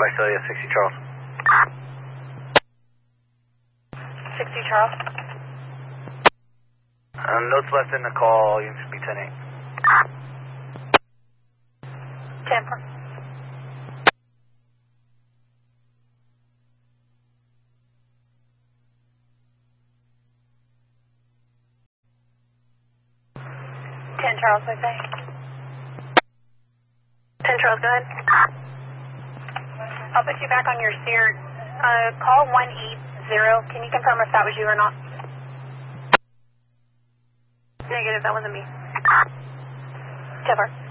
Visalia, 60 Charles. 60 Charles. Notes left in the call, units be 10-8. 10-4. Charles, I say. 10 Charles, go ahead. I'll put you back on your steer. Call 180. Can you confirm if that was you or not? Negative, that wasn't me. 10-4.